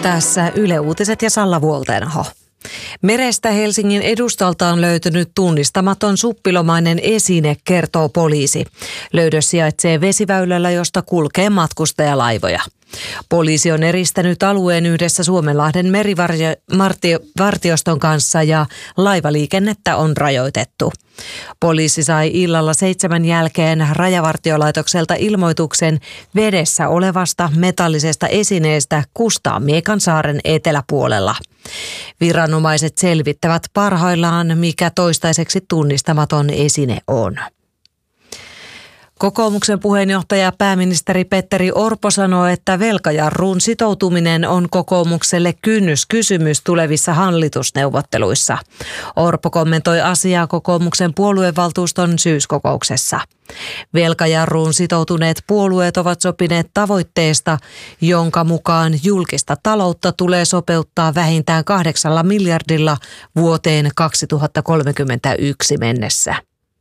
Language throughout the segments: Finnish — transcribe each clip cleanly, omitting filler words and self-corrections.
Tässä Yle Uutiset ja Salla Vuolteenaho. Merestä Helsingin edustalta on löytynyt tunnistamaton suppilomainen esine, kertoo poliisi. Löydös sijaitsee vesiväylällä, josta kulkee matkustajalaivoja. Poliisi on eristänyt alueen yhdessä Suomenlahden merivartioston kanssa ja laivaliikennettä on rajoitettu. Poliisi sai illalla 7 jälkeen Rajavartiolaitokselta ilmoituksen vedessä olevasta metallisesta esineestä Kustaanmiekansaaren eteläpuolella. Viranomaiset selvittävät parhaillaan, mikä toistaiseksi tunnistamaton esine on. Kokoomuksen puheenjohtaja pääministeri Petteri Orpo sanoo, että velkajarruun sitoutuminen on kokoomukselle kynnyskysymys tulevissa hallitusneuvotteluissa. Orpo kommentoi asiaa kokoomuksen puoluevaltuuston syyskokouksessa. Velkajarruun sitoutuneet puolueet ovat sopineet tavoitteesta, jonka mukaan julkista taloutta tulee sopeuttaa vähintään 8 miljardilla vuoteen 2031 mennessä.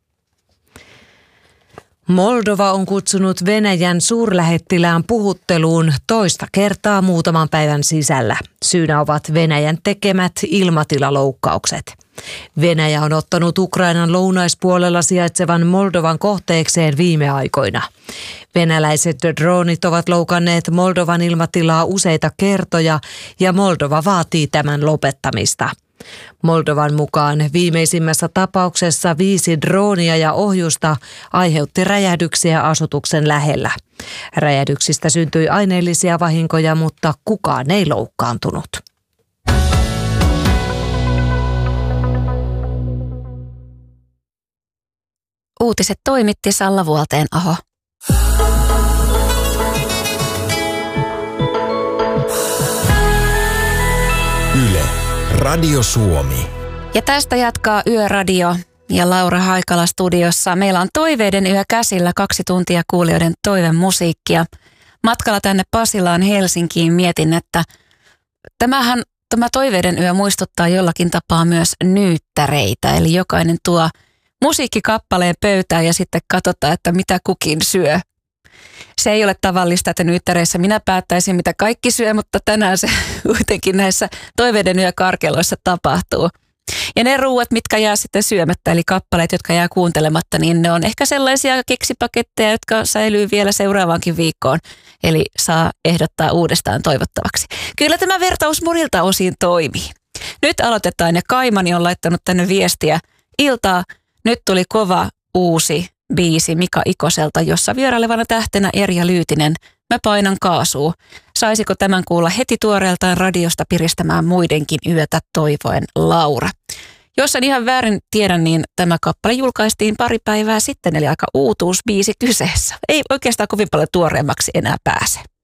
Moldova on kutsunut Venäjän suurlähettilään puhutteluun toista kertaa muutaman päivän sisällä. Syynä ovat Venäjän tekemät ilmatilaloukkaukset. Venäjä on ottanut Ukrainan lounaispuolella sijaitsevan Moldovan kohteekseen viime aikoina. Venäläiset droonit ovat loukanneet Moldovan ilmatilaa useita kertoja ja Moldova vaatii tämän lopettamista. Moldovan mukaan viimeisimmässä tapauksessa 5 droonia ja ohjusta aiheutti räjähdyksiä asutuksen lähellä. Räjähdyksistä syntyi aineellisia vahinkoja, mutta kukaan ei loukkaantunut. Uutiset toimitti Salla Vuolteenaho. Yle. Radio Suomi. Ja tästä jatkaa Yöradio ja Laura Haikala studiossa. Meillä on toiveiden yö käsillä 2 tuntia kuulijoiden toivemusiikkia. Matkalla tänne Pasilaan Helsinkiin mietin, että tämä toiveiden yö muistuttaa jollakin tapaa myös nyyttäreitä. Eli jokainen tuo musiikkikappaleen pöytään ja sitten katsotaan, että mitä kukin syö. Se ei ole tavallista, että nyyttäreissä minä päättäisin, mitä kaikki syö, mutta tänään se kuitenkin näissä toiveiden yökarkeloissa tapahtuu. Ja ne ruuat, mitkä jää sitten syömättä, eli kappaleet, jotka jää kuuntelematta, niin ne on ehkä sellaisia keksipaketteja, jotka säilyy vielä seuraavaankin viikkoon. Eli saa ehdottaa uudestaan toivottavaksi. Kyllä tämä vertaus monilta osin toimii. Nyt aloitetaan ja Kaimani on laittanut tänne viestiä. Iltaa, nyt tuli kova uusi biisi Mika Ikoselta, jossa vierailevana tähtenä Erja Lyytinen. Mä painan kaasua. Saisiko tämän kuulla heti tuoreeltaan radiosta piristämään muidenkin yötä, toivoen Laura. Jos en ihan väärin tiedän, niin tämä kappale julkaistiin pari päivää sitten, eli aika uutuusbiisi kyseessä. Ei oikeastaan kovin paljon tuoreemmaksi enää pääse.